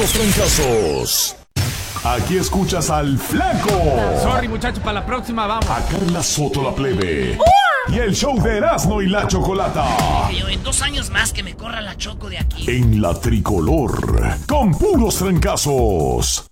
puros trancazos. Aquí escuchas al Flaco. Sorry, muchachos, para la próxima vamos. A Carla Soto la Plebe. Y el show de Erasmo y la Chocolata. Yo en 2 años más que me corra la Choco de aquí. En la Tricolor. Con puros trancazos.